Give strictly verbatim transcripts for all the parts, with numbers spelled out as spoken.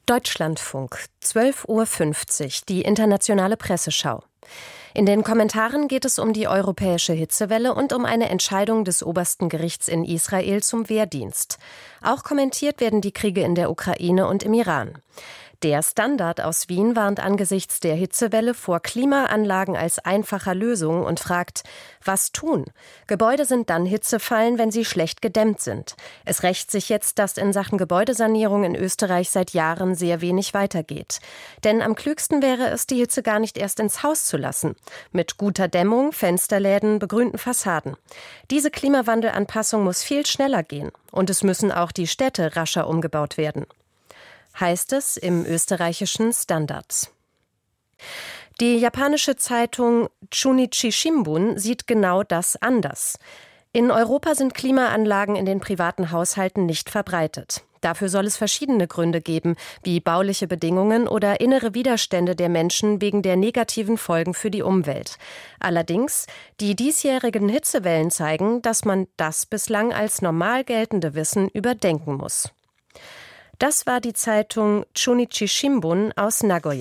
Deutschlandfunk, zwölf Uhr fünfzig, die internationale Presseschau. In den Kommentaren geht es um die europäische Hitzewelle und um eine Entscheidung des obersten Gerichts in Israel zum Wehrdienst. Auch kommentiert werden die Kriege in der Ukraine und im Iran. Der Standard aus Wien warnt angesichts der Hitzewelle vor Klimaanlagen als einfacher Lösung und fragt, was tun? Gebäude sind dann Hitzefallen, wenn sie schlecht gedämmt sind. Es rächt sich jetzt, dass in Sachen Gebäudesanierung in Österreich seit Jahren sehr wenig weitergeht. Denn am klügsten wäre es, die Hitze gar nicht erst ins Haus zu lassen. Mit guter Dämmung, Fensterläden, begrünten Fassaden. Diese Klimawandelanpassung muss viel schneller gehen. Und es müssen auch die Städte rascher umgebaut werden. Heißt es im österreichischen Standard. Die japanische Zeitung Chunichi Shimbun sieht genau das anders. In Europa sind Klimaanlagen in den privaten Haushalten nicht verbreitet. Dafür soll es verschiedene Gründe geben, wie bauliche Bedingungen oder innere Widerstände der Menschen wegen der negativen Folgen für die Umwelt. Allerdings, die diesjährigen Hitzewellen zeigen, dass man das bislang als normal geltende Wissen überdenken muss. Das war die Zeitung Chunichi Shimbun aus Nagoya.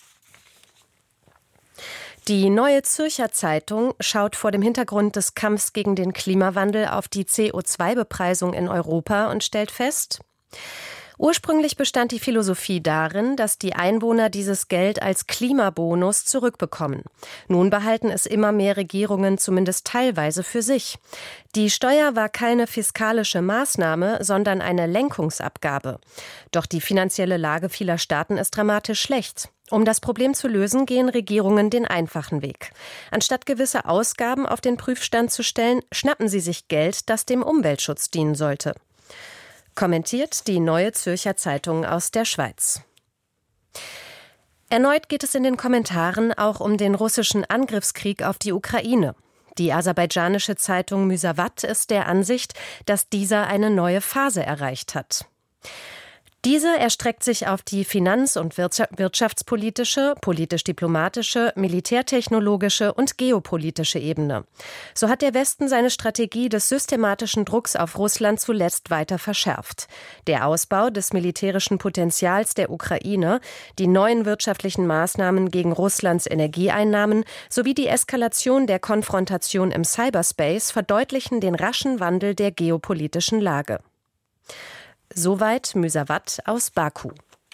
Die Neue Zürcher Zeitung schaut vor dem Hintergrund des Kampfs gegen den Klimawandel auf die C O zwei Bepreisung in Europa und stellt fest: Ursprünglich bestand die Philosophie darin, dass die Einwohner dieses Geld als Klimabonus zurückbekommen. Nun behalten es immer mehr Regierungen zumindest teilweise für sich. Die Steuer war keine fiskalische Maßnahme, sondern eine Lenkungsabgabe. Doch die finanzielle Lage vieler Staaten ist dramatisch schlecht. Um das Problem zu lösen, gehen Regierungen den einfachen Weg. Anstatt gewisse Ausgaben auf den Prüfstand zu stellen, schnappen sie sich Geld, das dem Umweltschutz dienen sollte. Kommentiert die Neue Zürcher Zeitung aus der Schweiz. Erneut geht es in den Kommentaren auch um den russischen Angriffskrieg auf die Ukraine. Die aserbaidschanische Zeitung Müsavat ist der Ansicht, dass dieser eine neue Phase erreicht hat. Diese erstreckt sich auf die finanz- und wirtschaftspolitische, politisch-diplomatische, militärtechnologische und geopolitische Ebene. So hat der Westen seine Strategie des systematischen Drucks auf Russland zuletzt weiter verschärft. Der Ausbau des militärischen Potenzials der Ukraine, die neuen wirtschaftlichen Maßnahmen gegen Russlands Energieeinnahmen sowie die Eskalation der Konfrontation im Cyberspace verdeutlichen den raschen Wandel der geopolitischen Lage. Soweit Müsavat aus Baku.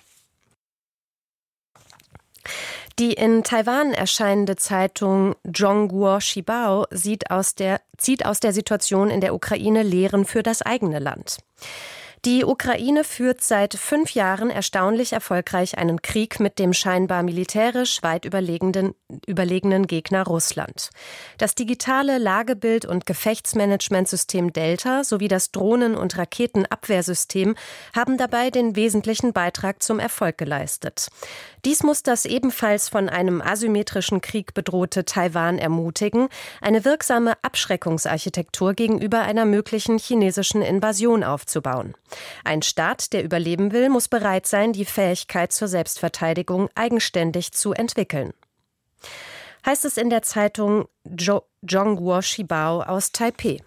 Die in Taiwan erscheinende Zeitung Zhongguo Shibao sieht aus der, zieht aus der Situation in der Ukraine Lehren für das eigene Land. Die Ukraine führt seit fünf Jahren erstaunlich erfolgreich einen Krieg mit dem scheinbar militärisch weit überlegenen, überlegenen Gegner Russland. Das digitale Lagebild- und Gefechtsmanagementsystem Delta sowie das Drohnen- und Raketenabwehrsystem haben dabei den wesentlichen Beitrag zum Erfolg geleistet. Dies muss das ebenfalls von einem asymmetrischen Krieg bedrohte Taiwan ermutigen, eine wirksame Abschreckungsarchitektur gegenüber einer möglichen chinesischen Invasion aufzubauen. Ein Staat, der überleben will, muss bereit sein, die Fähigkeit zur Selbstverteidigung eigenständig zu entwickeln. Heißt es in der Zeitung Zhongguo Shibao aus Taipeh.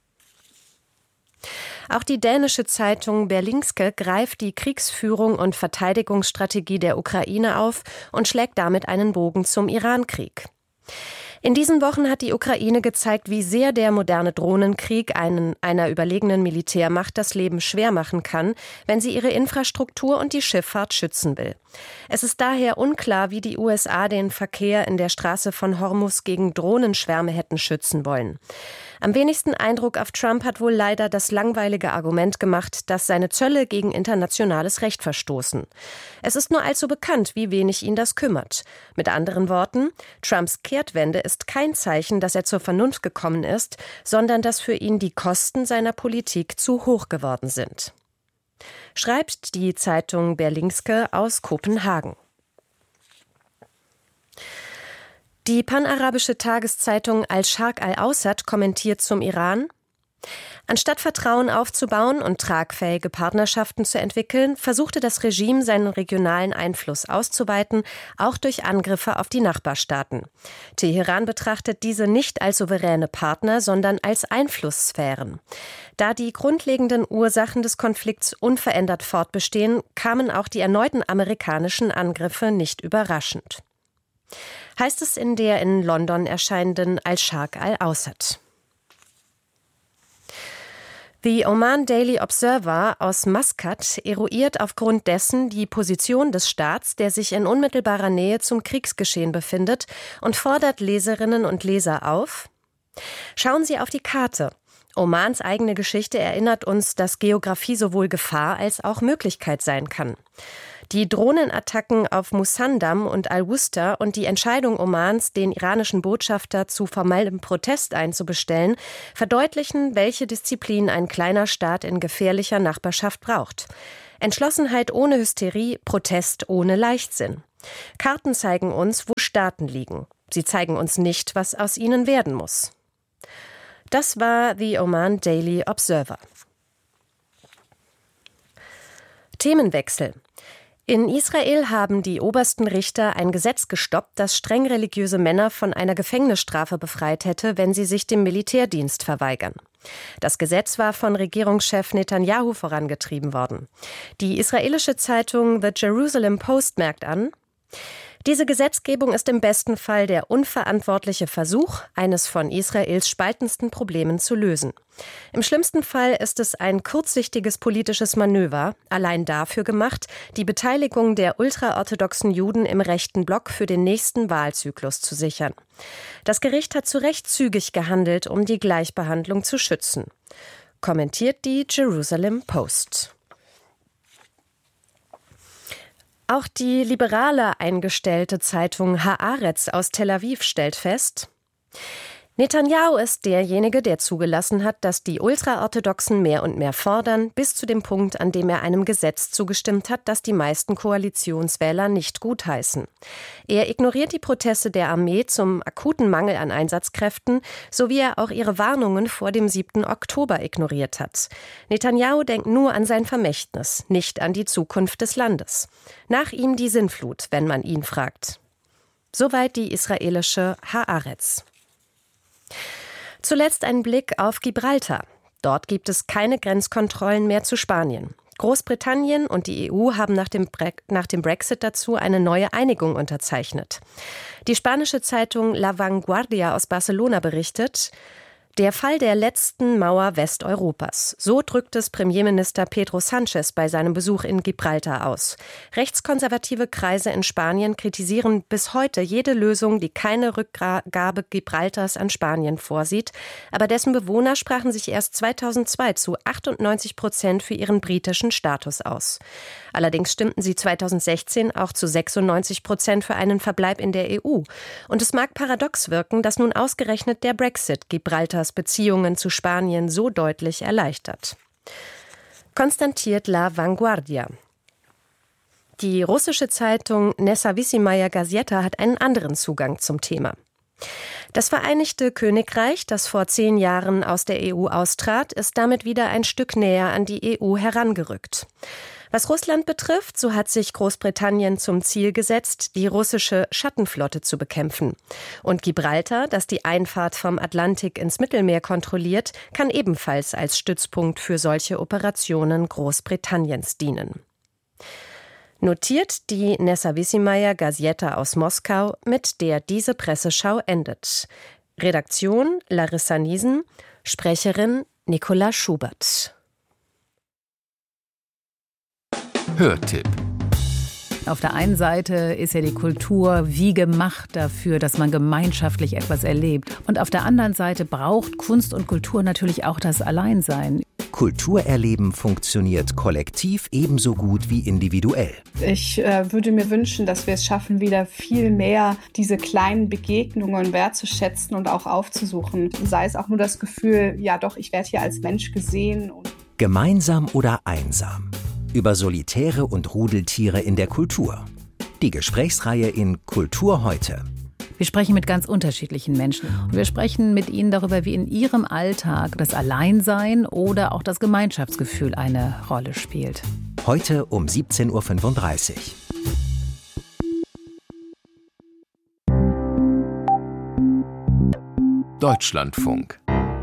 Auch die dänische Zeitung Berlingske greift die Kriegsführung und Verteidigungsstrategie der Ukraine auf und schlägt damit einen Bogen zum Irankrieg. In diesen Wochen hat die Ukraine gezeigt, wie sehr der moderne Drohnenkrieg einen, einer überlegenen Militärmacht das Leben schwer machen kann, wenn sie ihre Infrastruktur und die Schifffahrt schützen will. Es ist daher unklar, wie die U S A den Verkehr in der Straße von Hormuz gegen Drohnenschwärme hätten schützen wollen. Am wenigsten Eindruck auf Trump hat wohl leider das langweilige Argument gemacht, dass seine Zölle gegen internationales Recht verstoßen. Es ist nur allzu bekannt, wie wenig ihn das kümmert. Mit anderen Worten, Trumps Kehrtwende ist kein Zeichen, dass er zur Vernunft gekommen ist, sondern dass für ihn die Kosten seiner Politik zu hoch geworden sind. Schreibt die Zeitung Berlingske aus Kopenhagen. Die panarabische Tageszeitung Al-Sharq al-Awsat kommentiert zum Iran: Anstatt Vertrauen aufzubauen und tragfähige Partnerschaften zu entwickeln, versuchte das Regime, seinen regionalen Einfluss auszuweiten, auch durch Angriffe auf die Nachbarstaaten. Teheran betrachtet diese nicht als souveräne Partner, sondern als Einflusssphären. Da die grundlegenden Ursachen des Konflikts unverändert fortbestehen, kamen auch die erneuten amerikanischen Angriffe nicht überraschend. Heißt es in der in London erscheinenden Al-Sharq Al-Awsat. The Oman Daily Observer aus Maskat eruiert aufgrund dessen die Position des Staats, der sich in unmittelbarer Nähe zum Kriegsgeschehen befindet, und fordert Leserinnen und Leser auf: Schauen Sie auf die Karte. Omans eigene Geschichte erinnert uns, dass Geografie sowohl Gefahr als auch Möglichkeit sein kann. Die Drohnenattacken auf Musandam und Al-Wusta und die Entscheidung Omans, den iranischen Botschafter zu formellem Protest einzubestellen, verdeutlichen, welche Disziplin ein kleiner Staat in gefährlicher Nachbarschaft braucht. Entschlossenheit ohne Hysterie, Protest ohne Leichtsinn. Karten zeigen uns, wo Staaten liegen. Sie zeigen uns nicht, was aus ihnen werden muss. Das war The Oman Daily Observer. Themenwechsel. In Israel haben die obersten Richter ein Gesetz gestoppt, das streng religiöse Männer von einer Gefängnisstrafe befreit hätte, wenn sie sich dem Militärdienst verweigern. Das Gesetz war von Regierungschef Netanyahu vorangetrieben worden. Die israelische Zeitung The Jerusalem Post merkt an: Diese Gesetzgebung ist im besten Fall der unverantwortliche Versuch, eines von Israels spaltendsten Problemen zu lösen. Im schlimmsten Fall ist es ein kurzsichtiges politisches Manöver, allein dafür gemacht, die Beteiligung der ultraorthodoxen Juden im rechten Block für den nächsten Wahlzyklus zu sichern. Das Gericht hat zu Recht zügig gehandelt, um die Gleichbehandlung zu schützen, kommentiert die Jerusalem Post. Auch die liberale eingestellte Zeitung Haaretz aus Tel Aviv stellt fest: Netanyahu ist derjenige, der zugelassen hat, dass die Ultraorthodoxen mehr und mehr fordern, bis zu dem Punkt, an dem er einem Gesetz zugestimmt hat, das die meisten Koalitionswähler nicht gutheißen. Er ignoriert die Proteste der Armee zum akuten Mangel an Einsatzkräften, so wie er auch ihre Warnungen vor dem siebten Oktober ignoriert hat. Netanyahu denkt nur an sein Vermächtnis, nicht an die Zukunft des Landes. Nach ihm die Sintflut, wenn man ihn fragt. Soweit die israelische Haaretz. Zuletzt ein Blick auf Gibraltar. Dort gibt es keine Grenzkontrollen mehr zu Spanien. Großbritannien und die E U haben nach dem, Bre- nach dem Brexit dazu eine neue Einigung unterzeichnet. Die spanische Zeitung La Vanguardia aus Barcelona berichtet: Der Fall der letzten Mauer Westeuropas. So drückt es Premierminister Pedro Sánchez bei seinem Besuch in Gibraltar aus. Rechtskonservative Kreise in Spanien kritisieren bis heute jede Lösung, die keine Rückgabe Gibraltars an Spanien vorsieht. Aber dessen Bewohner sprachen sich erst zweitausendzwei zu achtundneunzig Prozent für ihren britischen Status aus. Allerdings stimmten sie zweitausendsechzehn auch zu sechsundneunzig Prozent für einen Verbleib in der E U. Und es mag paradox wirken, dass nun ausgerechnet der Brexit Gibraltars Beziehungen zu Spanien so deutlich erleichtert. Konstatiert La Vanguardia. Die russische Zeitung Nezavisimaya Gazeta hat einen anderen Zugang zum Thema. Das Vereinigte Königreich, das vor zehn Jahren aus der E U austrat, ist damit wieder ein Stück näher an die E U herangerückt. Was Russland betrifft, so hat sich Großbritannien zum Ziel gesetzt, die russische Schattenflotte zu bekämpfen. Und Gibraltar, das die Einfahrt vom Atlantik ins Mittelmeer kontrolliert, kann ebenfalls als Stützpunkt für solche Operationen Großbritanniens dienen. Notiert die Nezavisimaya Gazeta aus Moskau, mit der diese Presseschau endet. Redaktion Larissa Niesen, Sprecherin Nicola Schubert. Hörtipp. Auf der einen Seite ist ja die Kultur wie gemacht dafür, dass man gemeinschaftlich etwas erlebt. Und auf der anderen Seite braucht Kunst und Kultur natürlich auch das Alleinsein. Kulturerleben funktioniert kollektiv ebenso gut wie individuell. Ich äh, würde mir wünschen, dass wir es schaffen, wieder viel mehr diese kleinen Begegnungen wertzuschätzen und auch aufzusuchen. Sei es auch nur das Gefühl, ja doch, ich werde hier als Mensch gesehen. Gemeinsam oder einsam. Über Solitäre und Rudeltiere in der Kultur. Die Gesprächsreihe in Kultur heute. Wir sprechen mit ganz unterschiedlichen Menschen. Und wir sprechen mit ihnen darüber, wie in ihrem Alltag das Alleinsein oder auch das Gemeinschaftsgefühl eine Rolle spielt. Heute um siebzehn Uhr fünfunddreißig. Deutschlandfunk.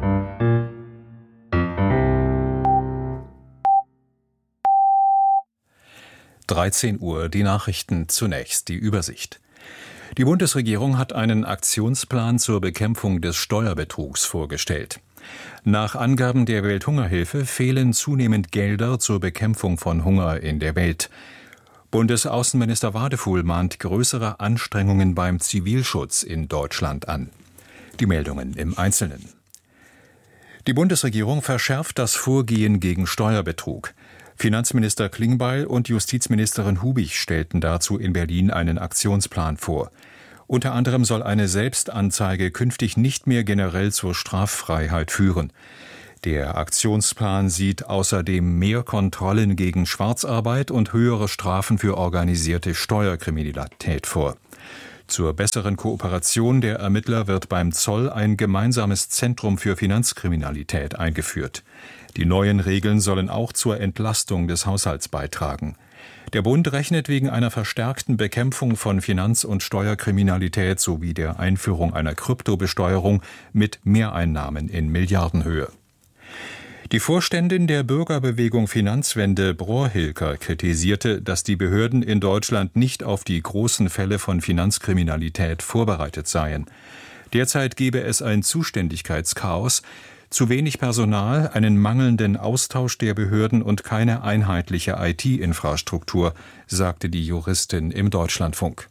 dreizehn Uhr, die Nachrichten zunächst, die Übersicht. Die Bundesregierung hat einen Aktionsplan zur Bekämpfung des Steuerbetrugs vorgestellt. Nach Angaben der Welthungerhilfe fehlen zunehmend Gelder zur Bekämpfung von Hunger in der Welt. Bundesaußenminister Wadefuhl mahnt größere Anstrengungen beim Zivilschutz in Deutschland an. Die Meldungen im Einzelnen. Die Bundesregierung verschärft das Vorgehen gegen Steuerbetrug. Finanzminister Klingbeil und Justizministerin Hubig stellten dazu in Berlin einen Aktionsplan vor. Unter anderem soll eine Selbstanzeige künftig nicht mehr generell zur Straffreiheit führen. Der Aktionsplan sieht außerdem mehr Kontrollen gegen Schwarzarbeit und höhere Strafen für organisierte Steuerkriminalität vor. Zur besseren Kooperation der Ermittler wird beim Zoll ein gemeinsames Zentrum für Finanzkriminalität eingeführt. Die neuen Regeln sollen auch zur Entlastung des Haushalts beitragen. Der Bund rechnet wegen einer verstärkten Bekämpfung von Finanz- und Steuerkriminalität sowie der Einführung einer Kryptobesteuerung mit Mehreinnahmen in Milliardenhöhe. Die Vorständin der Bürgerbewegung Finanzwende, Brohr-Hilker, kritisierte, dass die Behörden in Deutschland nicht auf die großen Fälle von Finanzkriminalität vorbereitet seien. Derzeit gebe es ein Zuständigkeitschaos, zu wenig Personal, einen mangelnden Austausch der Behörden und keine einheitliche I T-Infrastruktur, sagte die Juristin im Deutschlandfunk.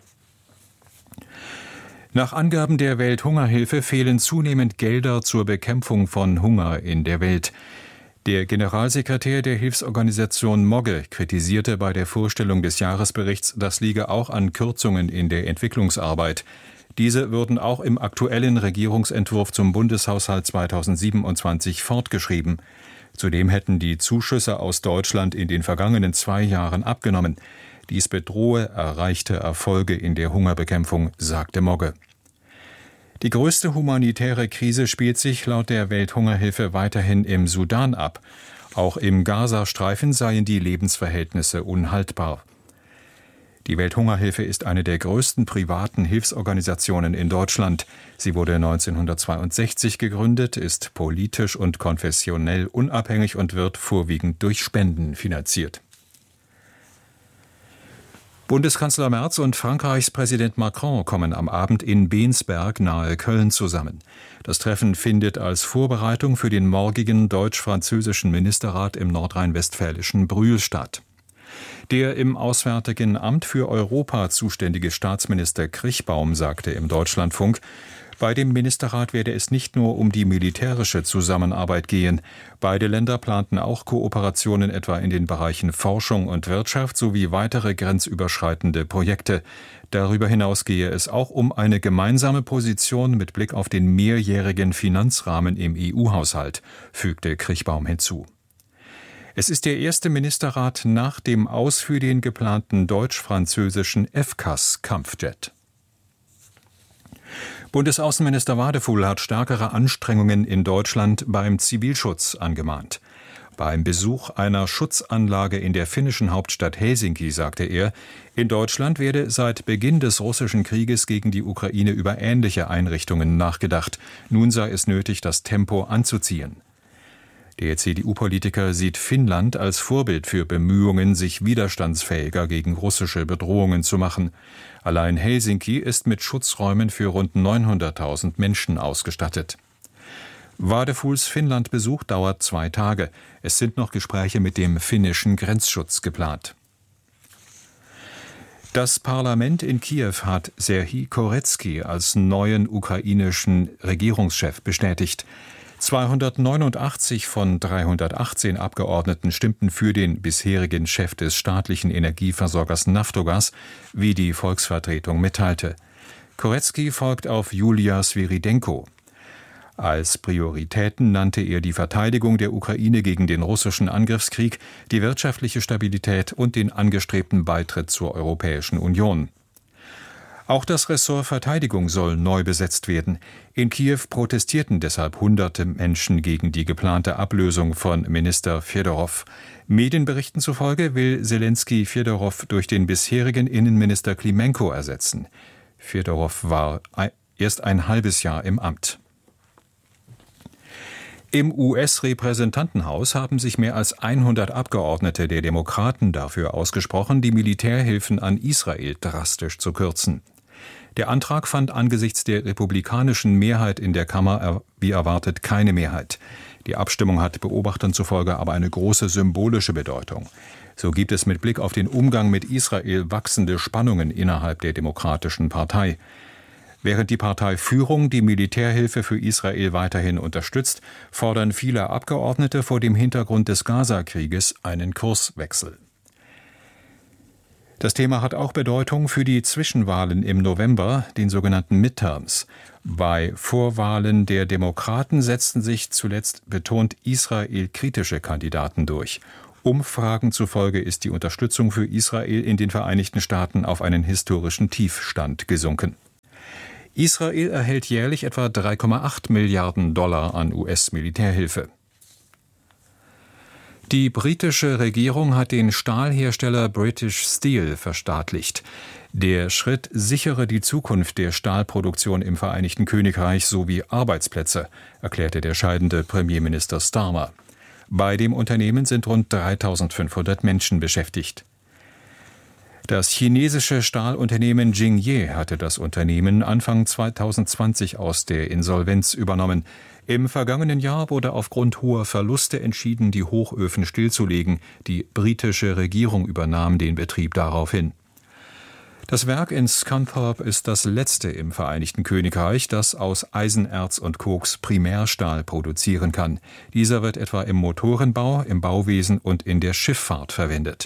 Nach Angaben der Welthungerhilfe fehlen zunehmend Gelder zur Bekämpfung von Hunger in der Welt. Der Generalsekretär der Hilfsorganisation Mogge kritisierte bei der Vorstellung des Jahresberichts, das liege auch an Kürzungen in der Entwicklungsarbeit. Diese würden auch im aktuellen Regierungsentwurf zum Bundeshaushalt zweitausendsiebenundzwanzig fortgeschrieben. Zudem hätten die Zuschüsse aus Deutschland in den vergangenen zwei Jahren abgenommen. Dies bedrohe erreichte Erfolge in der Hungerbekämpfung, sagte Mogge. Die größte humanitäre Krise spielt sich laut der Welthungerhilfe weiterhin im Sudan ab. Auch im Gazastreifen seien die Lebensverhältnisse unhaltbar. Die Welthungerhilfe ist eine der größten privaten Hilfsorganisationen in Deutschland. Sie wurde neunzehnhundertzweiundsechzig gegründet, ist politisch und konfessionell unabhängig und wird vorwiegend durch Spenden finanziert. Bundeskanzler Merz und Frankreichs Präsident Macron kommen am Abend in Bensberg nahe Köln zusammen. Das Treffen findet als Vorbereitung für den morgigen deutsch-französischen Ministerrat im nordrhein-westfälischen Brühl statt. Der im Auswärtigen Amt für Europa zuständige Staatsminister Krichbaum sagte im Deutschlandfunk, bei dem Ministerrat werde es nicht nur um die militärische Zusammenarbeit gehen. Beide Länder planten auch Kooperationen etwa in den Bereichen Forschung und Wirtschaft sowie weitere grenzüberschreitende Projekte. Darüber hinaus gehe es auch um eine gemeinsame Position mit Blick auf den mehrjährigen Finanzrahmen im E U-Haushalt, fügte Krichbaum hinzu. Es ist der erste Ministerrat nach dem Aus für den geplanten deutsch-französischen F C A S-Kampfjet. Bundesaußenminister Wadefuhl hat stärkere Anstrengungen in Deutschland beim Zivilschutz angemahnt. Beim Besuch einer Schutzanlage in der finnischen Hauptstadt Helsinki sagte er, in Deutschland werde seit Beginn des russischen Krieges gegen die Ukraine über ähnliche Einrichtungen nachgedacht. Nun sei es nötig, das Tempo anzuziehen. Der C D U-Politiker sieht Finnland als Vorbild für Bemühungen, sich widerstandsfähiger gegen russische Bedrohungen zu machen. Allein Helsinki ist mit Schutzräumen für rund neunhunderttausend Menschen ausgestattet. Wadefuhls Finnland-Besuch dauert zwei Tage. Es sind noch Gespräche mit dem finnischen Grenzschutz geplant. Das Parlament in Kiew hat Serhij Koretskij als neuen ukrainischen Regierungschef bestätigt. zweihundertneunundachtzig von dreihundertachtzehn Abgeordneten stimmten für den bisherigen Chef des staatlichen Energieversorgers Naftogaz, wie die Volksvertretung mitteilte. Koretskij folgt auf Julia Sviridenko. Als Prioritäten nannte er die Verteidigung der Ukraine gegen den russischen Angriffskrieg, die wirtschaftliche Stabilität und den angestrebten Beitritt zur Europäischen Union. Auch das Ressort Verteidigung soll neu besetzt werden. In Kiew protestierten deshalb hunderte Menschen gegen die geplante Ablösung von Minister Fjodorow. Medienberichten zufolge will Selenskyj Fjodorow durch den bisherigen Innenminister Klimenko ersetzen. Fjodorow war erst ein halbes Jahr im Amt. Im U S-Repräsentantenhaus haben sich mehr als hundert Abgeordnete der Demokraten dafür ausgesprochen, die Militärhilfen an Israel drastisch zu kürzen. Der Antrag fand angesichts der republikanischen Mehrheit in der Kammer wie erwartet keine Mehrheit. Die Abstimmung hat Beobachtern zufolge aber eine große symbolische Bedeutung. So gibt es mit Blick auf den Umgang mit Israel wachsende Spannungen innerhalb der Demokratischen Partei. Während die Parteiführung die Militärhilfe für Israel weiterhin unterstützt, fordern viele Abgeordnete vor dem Hintergrund des Gaza-Krieges einen Kurswechsel. Das Thema hat auch Bedeutung für die Zwischenwahlen im November, den sogenannten Midterms. Bei Vorwahlen der Demokraten setzten sich zuletzt betont Israel-kritische Kandidaten durch. Umfragen zufolge ist die Unterstützung für Israel in den Vereinigten Staaten auf einen historischen Tiefstand gesunken. Israel erhält jährlich etwa drei Komma acht Milliarden Dollar an U S-Militärhilfe. Die britische Regierung hat den Stahlhersteller British Steel verstaatlicht. Der Schritt sichere die Zukunft der Stahlproduktion im Vereinigten Königreich sowie Arbeitsplätze, erklärte der scheidende Premierminister Starmer. Bei dem Unternehmen sind rund dreitausendfünfhundert Menschen beschäftigt. Das chinesische Stahlunternehmen Jingye hatte das Unternehmen Anfang zweitausendzwanzig aus der Insolvenz übernommen. Im vergangenen Jahr wurde aufgrund hoher Verluste entschieden, die Hochöfen stillzulegen. Die britische Regierung übernahm den Betrieb daraufhin. Das Werk in Scunthorpe ist das letzte im Vereinigten Königreich, das aus Eisenerz und Koks Primärstahl produzieren kann. Dieser wird etwa im Motorenbau, im Bauwesen und in der Schifffahrt verwendet.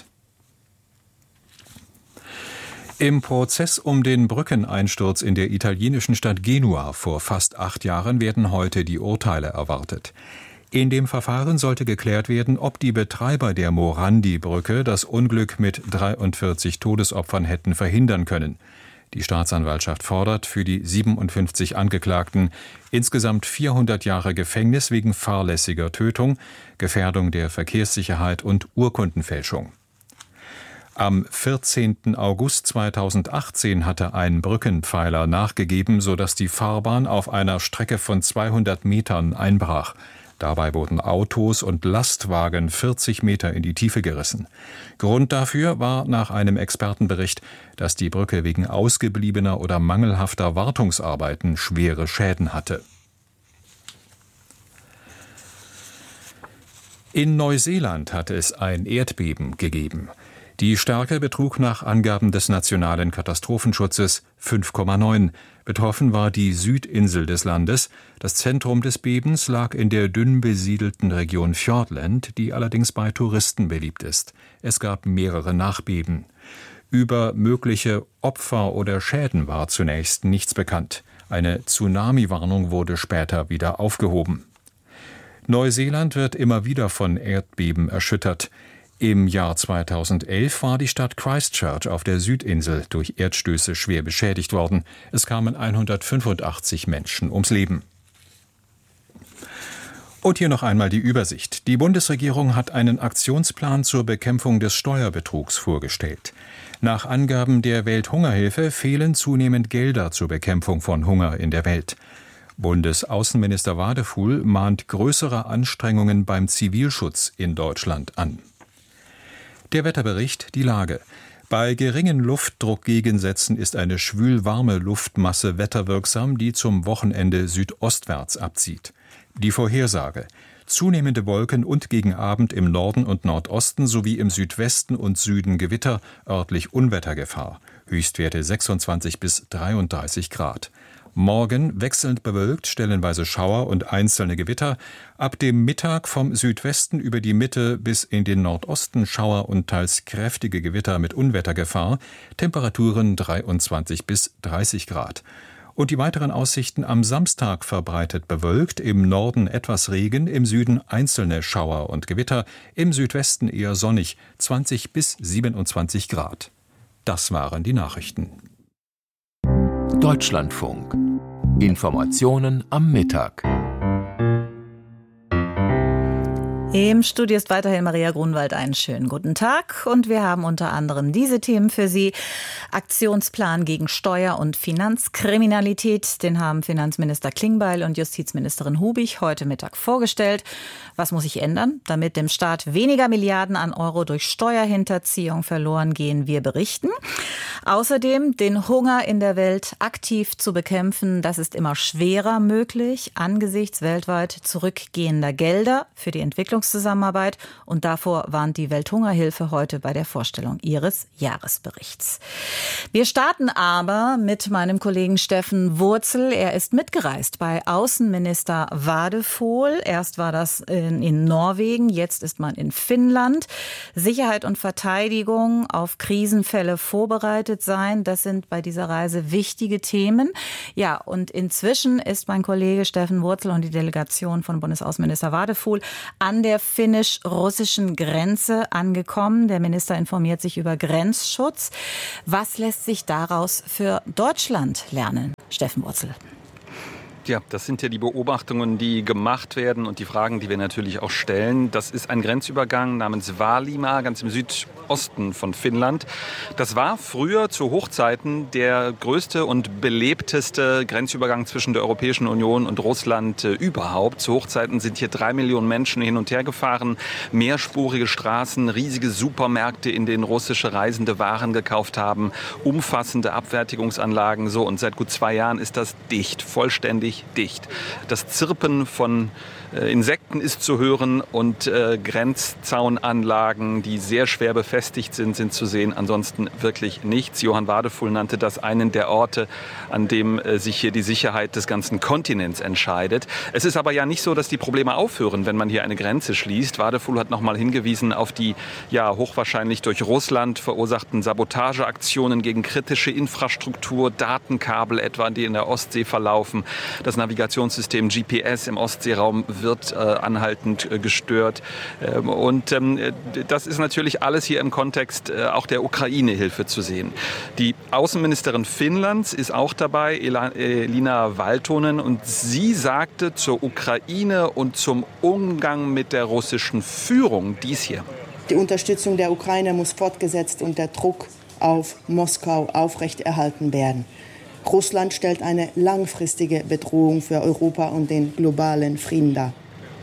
Im Prozess um den Brückeneinsturz in der italienischen Stadt Genua vor fast acht Jahren werden heute die Urteile erwartet. In dem Verfahren sollte geklärt werden, ob die Betreiber der Morandi-Brücke das Unglück mit dreiundvierzig Todesopfern hätten verhindern können. Die Staatsanwaltschaft fordert für die siebenundfünfzig Angeklagten insgesamt vierhundert Jahre Gefängnis wegen fahrlässiger Tötung, Gefährdung der Verkehrssicherheit und Urkundenfälschung. Am vierzehnten August zweitausendachtzehn hatte ein Brückenpfeiler nachgegeben, sodass die Fahrbahn auf einer Strecke von zweihundert Metern einbrach. Dabei wurden Autos und Lastwagen vierzig Meter in die Tiefe gerissen. Grund dafür war nach einem Expertenbericht, dass die Brücke wegen ausgebliebener oder mangelhafter Wartungsarbeiten schwere Schäden hatte. In Neuseeland hat es ein Erdbeben gegeben. Die Stärke betrug nach Angaben des Nationalen Katastrophenschutzes fünf Komma neun. Betroffen war die Südinsel des Landes. Das Zentrum des Bebens lag in der dünn besiedelten Region Fiordland, die allerdings bei Touristen beliebt ist. Es gab mehrere Nachbeben. Über mögliche Opfer oder Schäden war zunächst nichts bekannt. Eine Tsunami-Warnung wurde später wieder aufgehoben. Neuseeland wird immer wieder von Erdbeben erschüttert. Im Jahr zweitausendelf war die Stadt Christchurch auf der Südinsel durch Erdstöße schwer beschädigt worden. Es kamen hundertfünfundachtzig Menschen ums Leben. Und hier noch einmal die Übersicht. Die Bundesregierung hat einen Aktionsplan zur Bekämpfung des Steuerbetrugs vorgestellt. Nach Angaben der Welthungerhilfe fehlen zunehmend Gelder zur Bekämpfung von Hunger in der Welt. Bundesaußenminister Wadefuhl mahnt größere Anstrengungen beim Zivilschutz in Deutschland an. Der Wetterbericht, die Lage. Bei geringen Luftdruckgegensätzen ist eine schwül-warme Luftmasse wetterwirksam, die zum Wochenende südostwärts abzieht. Die Vorhersage. Zunehmende Wolken und gegen Abend im Norden und Nordosten sowie im Südwesten und Süden Gewitter, örtlich Unwettergefahr. Höchstwerte sechsundzwanzig bis dreiunddreißig Grad. Morgen wechselnd bewölkt, stellenweise Schauer und einzelne Gewitter. Ab dem Mittag vom Südwesten über die Mitte bis in den Nordosten Schauer und teils kräftige Gewitter mit Unwettergefahr. Temperaturen dreiundzwanzig bis dreißig Grad. Und die weiteren Aussichten am Samstag verbreitet bewölkt, im Norden etwas Regen, im Süden einzelne Schauer und Gewitter, im Südwesten eher sonnig, zwanzig bis siebenundzwanzig Grad. Das waren die Nachrichten. Deutschlandfunk. Informationen am Mittag. Im Studio ist weiterhin Maria Grunwald. Einen schönen guten Tag. Und wir haben unter anderem diese Themen für Sie. Aktionsplan gegen Steuer- und Finanzkriminalität. Den haben Finanzminister Klingbeil und Justizministerin Hubig heute Mittag vorgestellt. Was muss sich ändern, damit dem Staat weniger Milliarden an Euro durch Steuerhinterziehung verloren gehen, wir berichten. Außerdem den Hunger in der Welt aktiv zu bekämpfen. Das ist immer schwerer möglich angesichts weltweit zurückgehender Gelder für die Entwicklungszusammenarbeit. Und davor warnt die Welthungerhilfe heute bei der Vorstellung ihres Jahresberichts. Wir starten aber mit meinem Kollegen Steffen Wurzel. Er ist mitgereist bei Außenminister Wadephol. Erst war das in, in Norwegen, jetzt ist man in Finnland. Sicherheit und Verteidigung, auf Krisenfälle vorbereitet sein, das sind bei dieser Reise wichtige Themen. Ja, und inzwischen ist mein Kollege Steffen Wurzel und die Delegation von Bundesaußenminister Wadephol an der finnisch-russischen Grenze angekommen. Der Minister informiert sich über Grenzschutz. Was lässt sich daraus für Deutschland lernen, Steffen Wurzel? Ja, das sind ja die Beobachtungen, die gemacht werden und die Fragen, die wir natürlich auch stellen. Das ist ein Grenzübergang namens Vaalimaa, ganz im Südosten von Finnland. Das war früher zu Hochzeiten der größte und belebteste Grenzübergang zwischen der Europäischen Union und Russland äh, überhaupt. Zu Hochzeiten sind hier drei Millionen Menschen hin und her gefahren, mehrspurige Straßen, riesige Supermärkte, in denen russische Reisende Waren gekauft haben, umfassende Abfertigungsanlagen. So, und seit gut zwei Jahren ist das dicht, vollständig dicht. Das Zirpen von äh, Insekten ist zu hören und äh, Grenzzaunanlagen, die sehr schwer befestigt sind, sind zu sehen. Ansonsten wirklich nichts. Johann Wadephol nannte das einen der Orte, an dem äh, sich hier die Sicherheit des ganzen Kontinents entscheidet. Es ist aber ja nicht so, dass die Probleme aufhören, wenn man hier eine Grenze schließt. Wadephol hat noch mal hingewiesen auf die ja hochwahrscheinlich durch Russland verursachten Sabotageaktionen gegen kritische Infrastruktur, Datenkabel etwa, die in der Ostsee verlaufen. Das Navigationssystem G P S im Ostseeraum wird äh, anhaltend äh, gestört. Ähm, und ähm, das ist natürlich alles hier im Kontext äh, auch der Ukraine-Hilfe zu sehen. Die Außenministerin Finnlands ist auch dabei, Elina Valtonen, und sie sagte zur Ukraine und zum Umgang mit der russischen Führung dies hier. Die Unterstützung der Ukraine muss fortgesetzt und der Druck auf Moskau aufrechterhalten werden. Russland stellt eine langfristige Bedrohung für Europa und den globalen Frieden dar.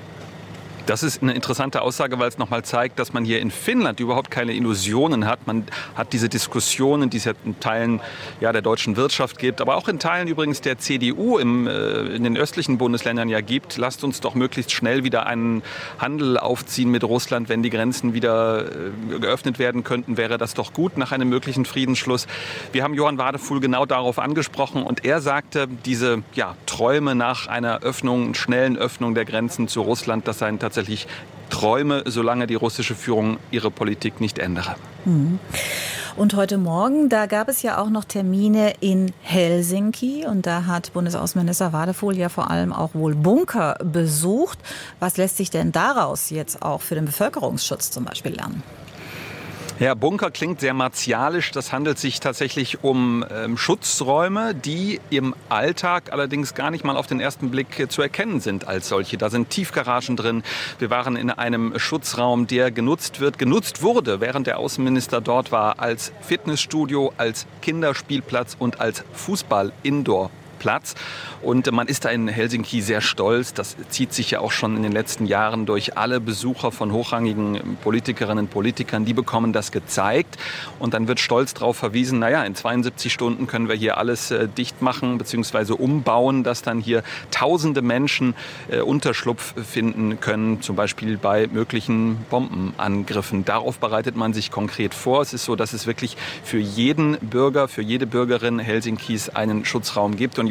Das ist eine interessante Aussage, weil es nochmal zeigt, dass man hier in Finnland überhaupt keine Illusionen hat. Man hat diese Diskussionen, die es ja in Teilen ja, der deutschen Wirtschaft gibt, aber auch in Teilen übrigens der C D U im, äh, in den östlichen Bundesländern ja gibt. Lasst uns doch möglichst schnell wieder einen Handel aufziehen mit Russland. Wenn die Grenzen wieder äh, geöffnet werden könnten, wäre das doch gut nach einem möglichen Friedensschluss. Wir haben Johann Wadephol genau darauf angesprochen und er sagte, diese ja, Träume nach einer Öffnung, schnellen Öffnung der Grenzen zu Russland, das seien tatsächlich Träume, solange die russische Führung ihre Politik nicht ändere. Und heute Morgen, da gab es ja auch noch Termine in Helsinki und da hat Bundesaußenminister Wadephol ja vor allem auch wohl Bunker besucht. Was lässt sich denn daraus jetzt auch für den Bevölkerungsschutz zum Beispiel lernen? Ja, Bunker klingt sehr martialisch. Das handelt sich tatsächlich um ähm, Schutzräume, die im Alltag allerdings gar nicht mal auf den ersten Blick äh, zu erkennen sind als solche. Da sind Tiefgaragen drin. Wir waren in einem Schutzraum, der genutzt wird, genutzt wurde, während der Außenminister dort war, als Fitnessstudio, als Kinderspielplatz und als Fußball-Indoor. Platz. Und man ist da in Helsinki sehr stolz. Das zieht sich ja auch schon in den letzten Jahren durch alle Besucher von hochrangigen Politikerinnen und Politikern. Die bekommen das gezeigt. Und dann wird stolz darauf verwiesen, naja, in zweiundsiebzig Stunden können wir hier alles äh, dicht machen bzw. umbauen, dass dann hier tausende Menschen äh, Unterschlupf finden können, zum Beispiel bei möglichen Bombenangriffen. Darauf bereitet man sich konkret vor. Es ist so, dass es wirklich für jeden Bürger, für jede Bürgerin Helsinkis einen Schutzraum gibt. Und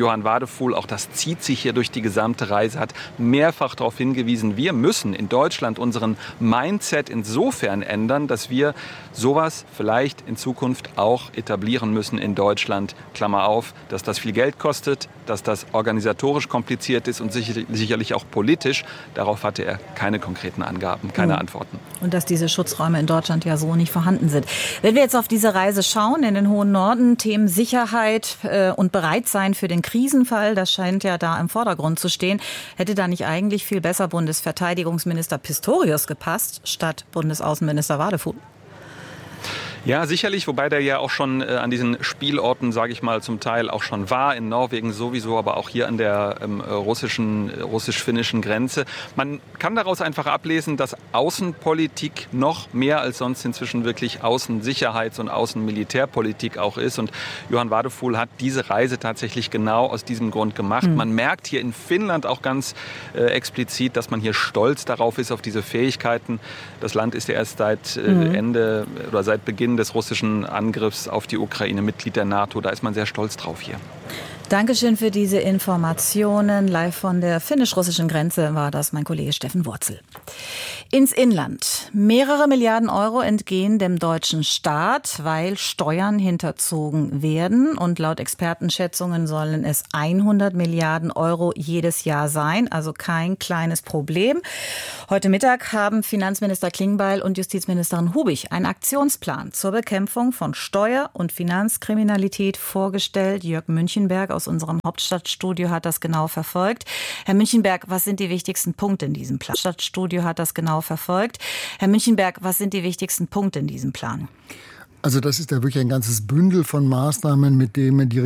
Johann Wadefuhl, auch das zieht sich hier durch die gesamte Reise, hat mehrfach darauf hingewiesen, wir müssen in Deutschland unseren Mindset insofern ändern, dass wir sowas vielleicht in Zukunft auch etablieren müssen in Deutschland. Klammer auf, dass das viel Geld kostet, dass das organisatorisch kompliziert ist und sicher, sicherlich auch politisch. Darauf hatte er keine konkreten Angaben, keine mhm. Antworten. Und dass diese Schutzräume in Deutschland ja so nicht vorhanden sind. Wenn wir jetzt auf diese Reise schauen, in den hohen Norden, Themen Sicherheit äh, und Bereitsein für den Krisenfall, das scheint ja da im Vordergrund zu stehen. Hätte da nicht eigentlich viel besser Bundesverteidigungsminister Pistorius gepasst, statt Bundesaußenminister Wadefuhl? Ja, sicherlich, wobei der ja auch schon äh, an diesen Spielorten, sage ich mal, zum Teil auch schon war, in Norwegen sowieso, aber auch hier an der ähm, russischen, russisch-finnischen Grenze. Man kann daraus einfach ablesen, dass Außenpolitik noch mehr als sonst inzwischen wirklich Außensicherheits- und Außenmilitärpolitik auch ist. Und Johann Wadefuhl hat diese Reise tatsächlich genau aus diesem Grund gemacht. Mhm. Man merkt hier in Finnland auch ganz äh, explizit, dass man hier stolz darauf ist, auf diese Fähigkeiten. Das Land ist ja erst seit äh, mhm. Ende oder seit Beginn des russischen Angriffs auf die Ukraine Mitglied der NATO. Da ist man sehr stolz drauf hier. Dankeschön für diese Informationen. Live von der finnisch-russischen Grenze war das mein Kollege Steffen Wurzel. Ins Inland. Mehrere Milliarden Euro entgehen dem deutschen Staat, weil Steuern hinterzogen werden. Und laut Expertenschätzungen sollen es hundert Milliarden Euro jedes Jahr sein. Also kein kleines Problem. Heute Mittag haben Finanzminister Klingbeil und Justizministerin Hubig einen Aktionsplan zur Bekämpfung von Steuer- und Finanzkriminalität vorgestellt. Jörg Münchenberg aus unserem Hauptstadtstudio hat das genau verfolgt. Herr Münchenberg, was sind die wichtigsten Punkte in diesem Plan? Stadtstudio hat das genau verfolgt. Herr Münchenberg, was sind die wichtigsten Punkte in diesem Plan? Also das ist ja wirklich ein ganzes Bündel von Maßnahmen, mit denen die